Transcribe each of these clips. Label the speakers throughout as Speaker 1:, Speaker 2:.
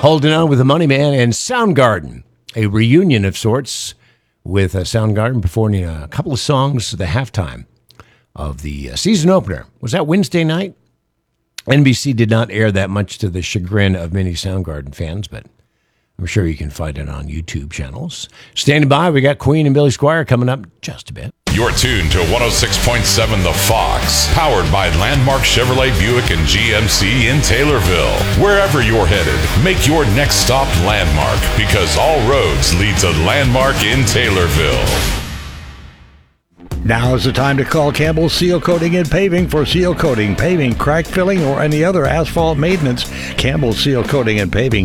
Speaker 1: Holding on with the Money Man and Soundgarden, a reunion of sorts with Soundgarden performing a couple of songs at the halftime of the season opener. Was that Wednesday night? NBC did not air that much to the chagrin of many Soundgarden fans, but I'm sure you can find it on YouTube channels. Standing by, we got Queen and Billy Squier coming up just a bit.
Speaker 2: You're tuned to 106.7 The Fox, powered by Landmark Chevrolet Buick and GMC in Taylorville. Wherever you're headed, make your next stop Landmark, because all roads lead to Landmark in Taylorville.
Speaker 3: Now is the time to call Campbell Seal Coating and Paving for seal coating, paving, crack filling, or any other asphalt maintenance. Campbell Seal Coating and Paving,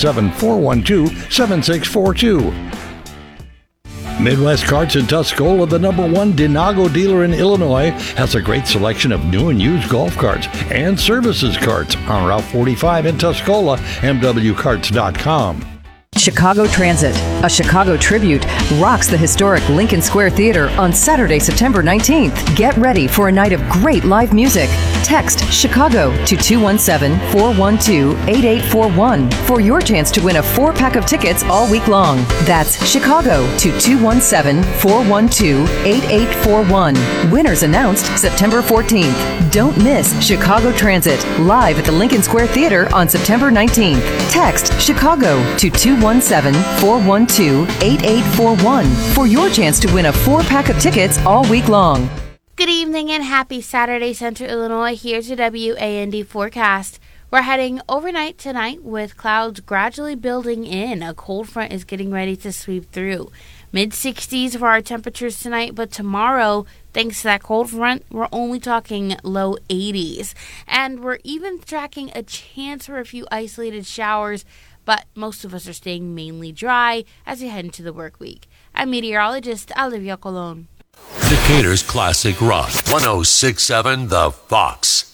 Speaker 3: 217-412-7642. Midwest Carts in Tuscola, the #1 Denago dealer in Illinois, has a great selection of new and used golf carts and services carts on Route 45 in Tuscola, mwcarts.com.
Speaker 4: Chicago Transit, a Chicago tribute, rocks the historic Lincoln Square Theater on Saturday, September 19th. Get ready for a night of great live music. Text Chicago to 217-412-8841 for your chance to win a 4-pack of tickets all week long. That's Chicago to 217-412-8841. Winners announced September 14th. Don't miss Chicago Transit, live at the Lincoln Square Theater on September 19th. Text Chicago to 217-412-8841 for your chance to win a 4-pack of tickets all week long.
Speaker 5: Good evening and happy Saturday, Central Illinois. Here's your WAND forecast. We're heading overnight tonight with clouds gradually building in. A cold front is getting ready to sweep through. Mid-60s for our temperatures tonight, but tomorrow, thanks to that cold front, we're only talking low 80s. And we're even tracking a chance for a few isolated showers, but most of us are staying mainly dry as we head into the work week. I'm meteorologist Olivia Colon.
Speaker 6: Decatur's Classic Rock, 106.7 The Fox.